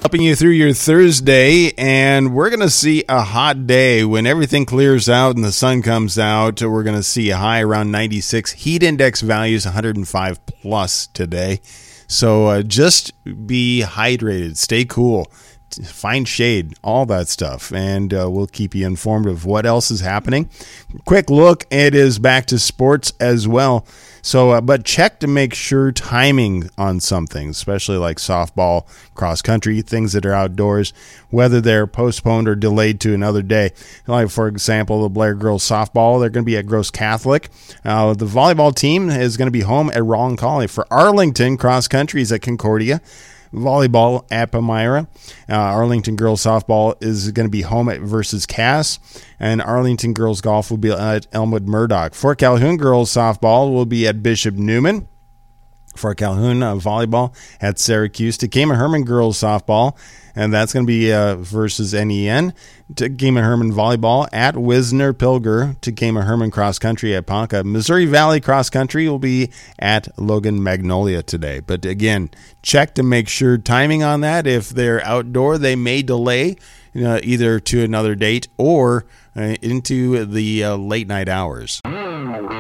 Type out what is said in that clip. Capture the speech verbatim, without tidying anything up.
Helping you through your Thursday, and we're going to see a hot day when everything clears out and the sun comes out. We're going to see a high around ninety-six. Heat index values one hundred five plus today. So uh, just be hydrated, stay cool, find shade, all that stuff, and uh, we'll keep you informed of what else is happening. Quick look, it is back to sports as well. So, uh, but check to make sure timing on something, especially like softball, cross country, things that are outdoors, whether they're postponed or delayed to another day. Like, for example, the Blair girls softball, they're going to be at Gross Catholic. Uh, the volleyball team is going to be home at Rollin-Collie. For Arlington, cross country is at Concordia. Volleyball at Palmyra. Uh, Arlington girls softball is going to be home at versus Cass, and Arlington girls golf will be at Elmwood Murdoch. Fort Calhoun girls softball will be at Bishop Newman. Fort Calhoun uh, volleyball at Syracuse. Takema Herman girls softball, and that's going to be uh, versus N E N. Takema Herman volleyball at Wisner Pilger. Takema Herman cross country at Ponca. Missouri Valley cross country will be at Logan Magnolia today. But again, check to make sure timing on that. If they're outdoor, they may delay you know, either to another date or uh, into the uh, late night hours.